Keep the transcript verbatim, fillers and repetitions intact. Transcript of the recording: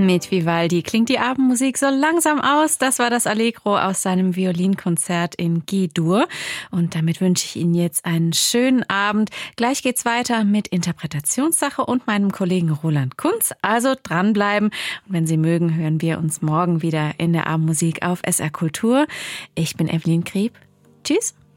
Mit Vivaldi klingt die Abendmusik so langsam aus. Das war das Allegro aus seinem Violinkonzert in G-Dur. Und damit wünsche ich Ihnen jetzt einen schönen Abend. Gleich geht's weiter mit Interpretationssache und meinem Kollegen Roland Kunz. Also dranbleiben. Und wenn Sie mögen, hören wir uns morgen wieder in der Abendmusik auf S R Kultur. Ich bin Evelyn Kriep. Tschüss.